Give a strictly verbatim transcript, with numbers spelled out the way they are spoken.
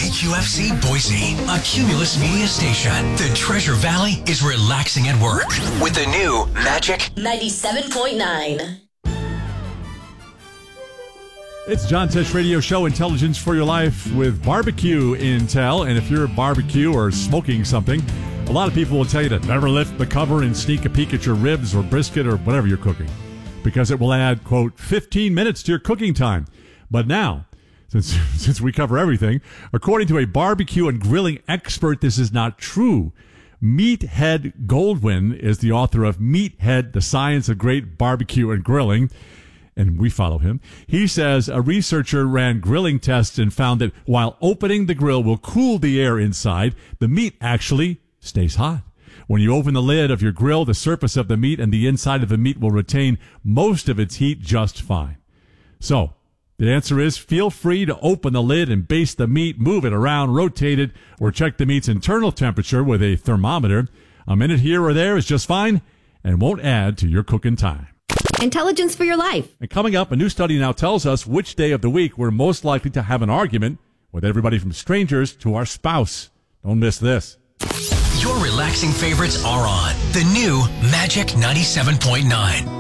K Q F C Boise, a Cumulus Media station. The Treasure Valley is relaxing at work with the new Magic ninety-seven point nine. It's John Tesh Radio Show, Intelligence for Your Life with Barbecue Intel. And if you're barbecue or smoking something, a lot of people will tell you to never lift the cover and sneak a peek at your ribs or brisket or whatever you're cooking, because it will add, quote, fifteen minutes to your cooking time. But now, since since we cover everything, according to a barbecue and grilling expert, this is not true. Meathead Goldwyn is the author of Meathead, The Science of Great Barbecue and Grilling, and we follow him. He says a researcher ran grilling tests and found that while opening the grill will cool the air inside, the meat actually stays hot. When you open the lid of your grill, the surface of the meat and the inside of the meat will retain most of its heat just fine. So, the answer is feel free to open the lid and baste the meat, move it around, rotate it, or check the meat's internal temperature with a thermometer. A minute here or there is just fine and won't add to your cooking time. Intelligence for your life. And coming up, a new study now tells us which day of the week we're most likely to have an argument with everybody from strangers to our spouse. Don't miss this. Your relaxing favorites are on the new Magic ninety-seven point nine.